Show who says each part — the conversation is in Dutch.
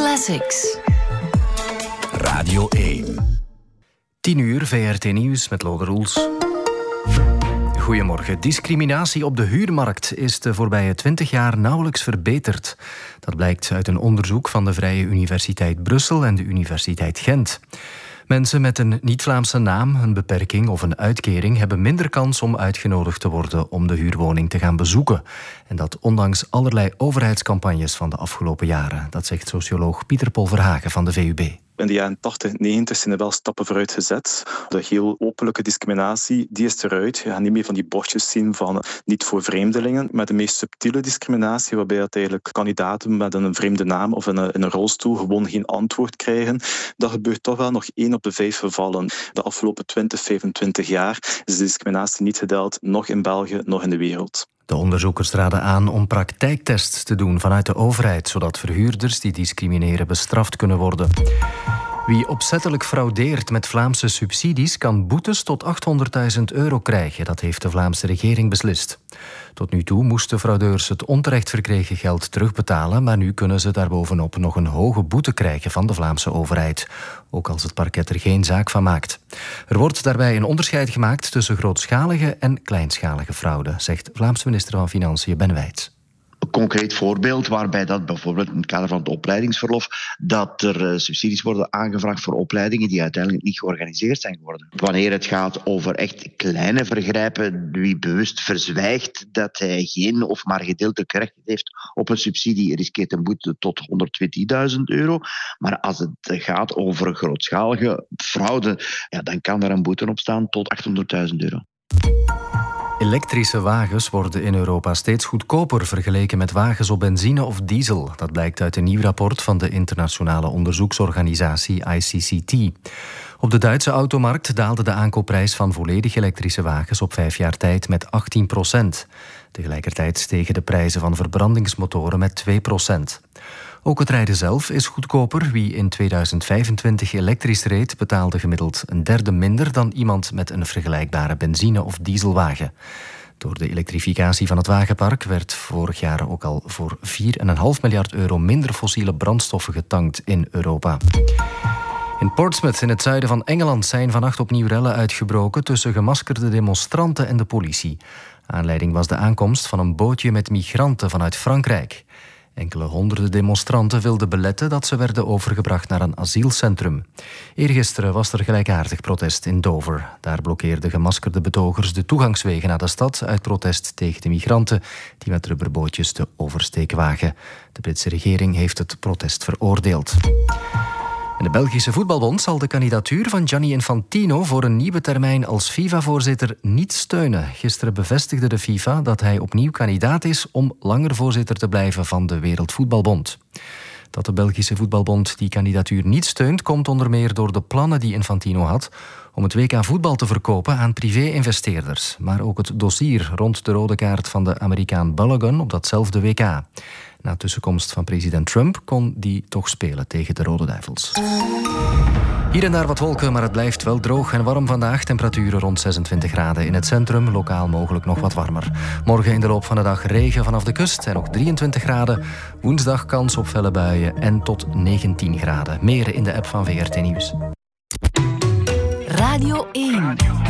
Speaker 1: Classics.
Speaker 2: Radio 1.
Speaker 3: 10 uur, VRT Nieuws met Lode Roels. Goedemorgen. Discriminatie op de huurmarkt is de voorbije 20 jaar nauwelijks verbeterd. Dat blijkt uit een onderzoek van de Vrije Universiteit Brussel en de Universiteit Gent. Mensen met een niet-Vlaamse naam, een beperking of een uitkering hebben minder kans om uitgenodigd te worden om de huurwoning te gaan bezoeken. En dat ondanks allerlei overheidscampagnes van de afgelopen jaren. Dat zegt socioloog Pieter Paul Verhagen van de VUB.
Speaker 4: In de jaren 80, 90 zijn er wel stappen vooruit gezet. De heel openlijke discriminatie, die is eruit. Je gaat niet meer van die bordjes zien van niet voor vreemdelingen. Maar de meest subtiele discriminatie, waarbij het eigenlijk kandidaten met een vreemde naam of in een rolstoel gewoon geen antwoord krijgen, dat gebeurt toch wel nog 1 op de 5 gevallen. De afgelopen 20, 25 jaar is de discriminatie niet gedaald, nog in België, nog in de wereld.
Speaker 3: De onderzoekers raden aan om praktijktests te doen vanuit de overheid, zodat verhuurders die discrimineren bestraft kunnen worden. Wie opzettelijk fraudeert met Vlaamse subsidies kan boetes tot €800.000 krijgen. Dat heeft de Vlaamse regering beslist. Tot nu toe moesten fraudeurs het onterecht verkregen geld terugbetalen, maar nu kunnen ze daarbovenop nog een hoge boete krijgen van de Vlaamse overheid, ook als het parket er geen zaak van maakt. Er wordt daarbij een onderscheid gemaakt tussen grootschalige en kleinschalige fraude, zegt Vlaamse minister van Financiën Ben Wijts.
Speaker 5: Een concreet voorbeeld waarbij dat bijvoorbeeld in het kader van het opleidingsverlof dat er subsidies worden aangevraagd voor opleidingen die uiteindelijk niet georganiseerd zijn geworden. Wanneer het gaat over echt kleine vergrijpen, wie bewust verzwijgt dat hij geen of maar gedeeltelijk recht heeft op een subsidie, riskeert een boete tot €120.000. Maar als het gaat over grootschalige fraude, dan kan er een boete op staan tot €800.000.
Speaker 3: Elektrische wagens worden in Europa steeds goedkoper vergeleken met wagens op benzine of diesel. Dat blijkt uit een nieuw rapport van de internationale onderzoeksorganisatie ICCT. Op de Duitse automarkt daalde de aankoopprijs van volledig elektrische wagens op 5 jaar tijd met 18%. Tegelijkertijd stegen de prijzen van verbrandingsmotoren met 2%. Ook het rijden zelf is goedkoper. Wie in 2025 elektrisch reed, betaalde gemiddeld een derde minder dan iemand met een vergelijkbare benzine- of dieselwagen. Door de elektrificatie van het wagenpark werd vorig jaar ook al voor €4,5 miljard minder fossiele brandstoffen getankt in Europa. In Portsmouth in het zuiden van Engeland zijn vannacht opnieuw rellen uitgebroken tussen gemaskerde demonstranten en de politie. Aanleiding was de aankomst van een bootje met migranten vanuit Frankrijk. Enkele honderden demonstranten wilden beletten dat ze werden overgebracht naar een asielcentrum. Eergisteren was er gelijkaardig protest in Dover. Daar blokkeerden gemaskerde betogers de toegangswegen naar de stad uit protest tegen de migranten die met rubberbootjes de oversteek wagen. De Britse regering heeft het protest veroordeeld. En de Belgische Voetbalbond zal de kandidatuur van Gianni Infantino voor een nieuwe termijn als FIFA-voorzitter niet steunen. Gisteren bevestigde de FIFA dat hij opnieuw kandidaat is om langer voorzitter te blijven van de Wereldvoetbalbond. Dat de Belgische Voetbalbond die kandidatuur niet steunt, komt onder meer door de plannen die Infantino had om het WK voetbal te verkopen aan privé-investeerders. Maar ook het dossier rond de rode kaart van de Amerikaan Balogun op datzelfde WK. Na tussenkomst van president Trump kon die toch spelen tegen de Rode Duivels. Hier en daar wat wolken, maar het blijft wel droog en warm vandaag. Temperaturen rond 26 graden in het centrum, lokaal mogelijk nog wat warmer. Morgen in de loop van de dag regen vanaf de kust en nog 23 graden. Woensdag kans op felle buien en tot 19 graden. Meer in de app van VRT Nieuws.
Speaker 1: Radio 1.